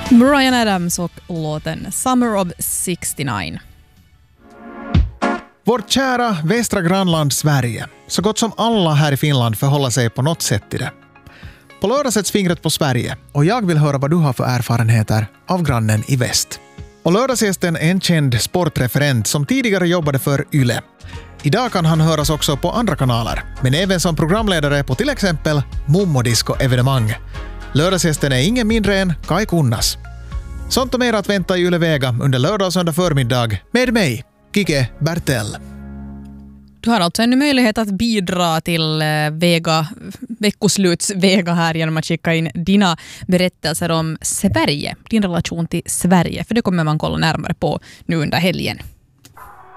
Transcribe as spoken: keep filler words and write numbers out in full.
Bryan Adams och låten Summer of sextionio. Vårt kära västra grannland Sverige. Så gott som alla här i Finland förhåller sig på något sätt till det. På lördag sätts fingret på Sverige och jag vill höra vad du har för erfarenheter av grannen i väst. Och lördagsgästen är en känd sportreferent som tidigare jobbade för Yle. Idag kan han höras också på andra kanaler, men även som programledare på till exempel Mummodisco-evenemang. Lördagsgästen är ingen mindre än Kai Kunnas. Sånt och mer att vänta i Yle Vega under lördag och söndag förmiddag med mig, Kike Bertell. Du har alltså ännu möjlighet att bidra till Vega, veckosluts Vega här genom att skicka in dina berättelser om Sverige, din relation till Sverige, för det kommer man kolla närmare på nu under helgen.